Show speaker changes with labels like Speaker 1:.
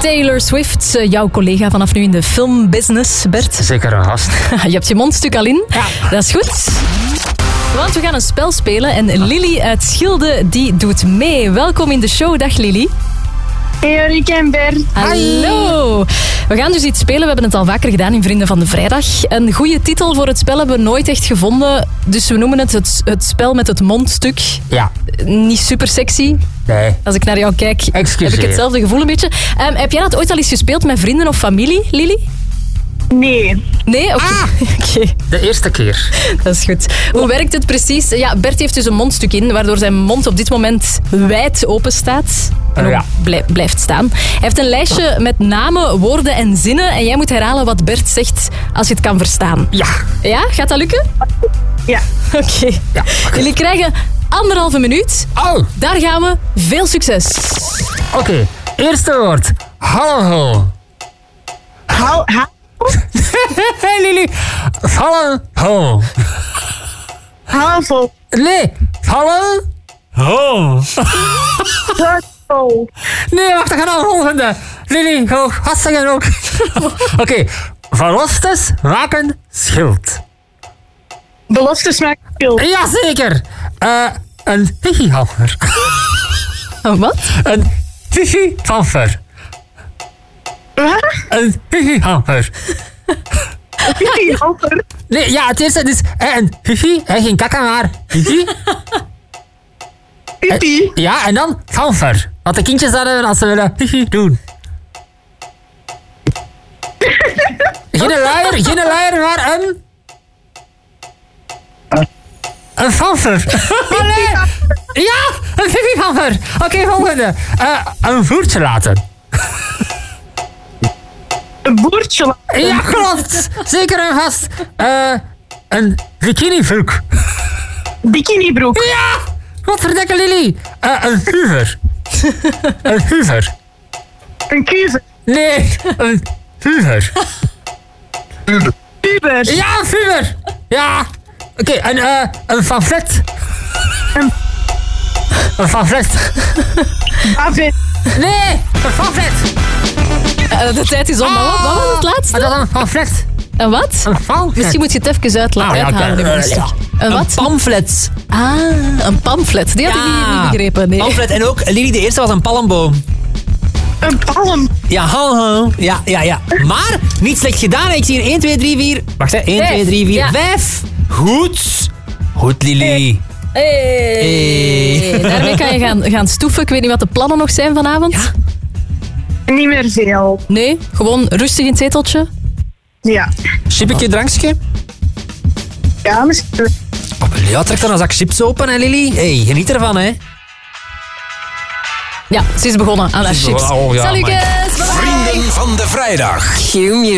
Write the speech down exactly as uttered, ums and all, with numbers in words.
Speaker 1: Taylor Swift, jouw collega vanaf nu in de filmbusiness, Bert.
Speaker 2: Zeker een gast.
Speaker 1: Je hebt je mondstuk al in.
Speaker 2: Ja.
Speaker 1: Dat is goed. Want we gaan een spel spelen en Lily uit Schilde die doet mee. Welkom in de show. Dag Lily.
Speaker 3: Hey Ulrike en Bert.
Speaker 1: Hallo. We gaan dus iets spelen. We hebben het al vaker gedaan in Vrienden van de Vrijdag. Een goede titel voor het spel hebben we nooit echt gevonden. Dus we noemen het het, het spel met het mondstuk.
Speaker 2: Ja.
Speaker 1: Niet super sexy.
Speaker 2: Nee.
Speaker 1: Als ik naar jou kijk,
Speaker 2: Excuseer.
Speaker 1: heb ik hetzelfde gevoel een beetje. Um, heb jij dat ooit al eens gespeeld met vrienden of familie, Lily?
Speaker 3: Nee.
Speaker 1: Nee? Oké.
Speaker 2: Ah.
Speaker 1: Okay.
Speaker 2: De eerste keer.
Speaker 1: Dat is goed. Hoe werkt het precies? Ja, Bert heeft dus een mondstuk in, waardoor zijn mond op dit moment wijd open staat. En ook
Speaker 2: Ja.
Speaker 1: blij- blijft staan. Hij heeft een lijstje met namen, woorden en zinnen. En jij moet herhalen wat Bert zegt als je het kan verstaan.
Speaker 2: Ja.
Speaker 1: Ja? Gaat dat lukken?
Speaker 3: Ja.
Speaker 1: Oké. Okay.
Speaker 2: Ja, okay.
Speaker 1: Jullie krijgen anderhalve minuut.
Speaker 2: Oh,
Speaker 1: Daar gaan we. Veel succes.
Speaker 2: oké. Okay. Eerste woord. Hallo.
Speaker 3: Hou, hou.
Speaker 2: Hey Lily. Hallo.
Speaker 3: Havel.
Speaker 2: Nee. Hallo. Oh.
Speaker 3: Havel.
Speaker 2: Nee, wacht, ik ga naar de volgende. Lily, go. Hartstikke ook. Oké. Okay. Verlostes maken schild.
Speaker 3: Belofte smaakt veel.
Speaker 2: Jazeker. Uh, een hihihammer.
Speaker 1: Wat?
Speaker 2: Een hihihammer.
Speaker 3: Wat?
Speaker 2: Een hihihammer.
Speaker 3: Havel.
Speaker 2: Nee, ja, het eerste is eh, een hihi, eh, geen kakka maar hihi.
Speaker 3: Pipi.
Speaker 2: Ja, en dan hamper. Wat de kindjes dan hebben als ze willen hihi doen. Geen luier, geen luier, maar een... Een hamper. Allee. Ja, een hihi-hamper. Oké, okay, volgende. Uh, een voertje laten.
Speaker 3: Een boertje.
Speaker 2: Ja, klopt. Zeker en vast. Uh, een bikinibroek.
Speaker 3: Bikinibroek.
Speaker 2: Ja! Wat verdekken Lily? Uh, een huver. Een huver.
Speaker 3: Een kuver.
Speaker 2: Nee, een huver.
Speaker 3: Puber.
Speaker 2: Ja, een huver. Ja. Oké, okay, een, uh, een pamflet.
Speaker 3: Een,
Speaker 2: een pamflet.
Speaker 3: David.
Speaker 2: Nee, een pamflet.
Speaker 1: Uh, de tijd is om. Oh. Wat was het laatste?
Speaker 2: Dat was een pamflet.
Speaker 1: Een wat?
Speaker 2: Een pamflet.
Speaker 1: Misschien moet je het even uitla-
Speaker 2: Ah, ja,
Speaker 1: uithalen.
Speaker 2: okay.
Speaker 1: Uh,
Speaker 2: ja.
Speaker 1: Een wat?
Speaker 4: Een pamflet.
Speaker 1: Ah, een pamflet. Die had
Speaker 4: Ja.
Speaker 1: ik niet, niet begrepen. Nee.
Speaker 4: Pamflet. En ook, Lily, de eerste was een palmboom.
Speaker 3: Een palm.
Speaker 4: Ja, ho, ho. Ja, ja, ja. Maar, niet slecht gedaan. Ik zie hier één, twee, drie, vier. Wacht, hè. één, twee, drie, vier,
Speaker 1: Ja.
Speaker 4: vijf. Goed. Goed, Lily.
Speaker 1: Hey.
Speaker 4: Hey.
Speaker 1: Daarmee kan je gaan, gaan stoeven. Ik weet niet wat de plannen nog zijn vanavond.
Speaker 4: Ja.
Speaker 3: Niet meer veel.
Speaker 1: Nee, gewoon rustig in het zeteltje.
Speaker 3: Ja.
Speaker 4: Chippetje, drankje.
Speaker 3: Ja, misschien.
Speaker 4: Oh, ja, trek dan een zak chips open, hè, Lily. Hey, geniet ervan, hè.
Speaker 1: Ja, ze is begonnen aan haar
Speaker 4: Ze is
Speaker 1: chips.
Speaker 4: begonnen. Oh, ja,
Speaker 1: Salutjes,
Speaker 4: amai.
Speaker 1: bye bye.
Speaker 5: Vrienden van de Vrijdag.
Speaker 4: Q